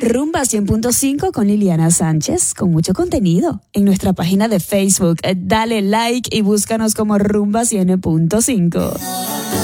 Rumba 100.5 con Liliana Sánchez, con mucho contenido en nuestra página de Facebook. Dale like y búscanos como Rumba 100.5.